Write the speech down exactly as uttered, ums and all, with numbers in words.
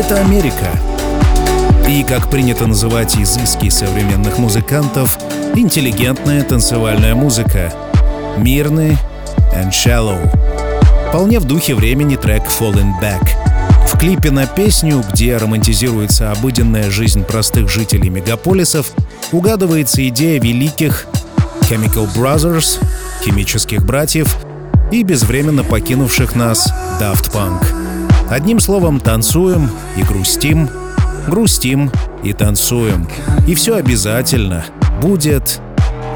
Это Америка. И, как принято называть изыски современных музыкантов, интеллигентная танцевальная музыка. Мирный and Shallow. Вполне в духе времени трек Falling Back. В клипе на песню, где романтизируется обыденная жизнь простых жителей мегаполисов, угадывается идея великих Chemical Brothers, химических братьев, и безвременно покинувших нас Daft Punk. Одним словом, танцуем и грустим, грустим и танцуем. И все обязательно будет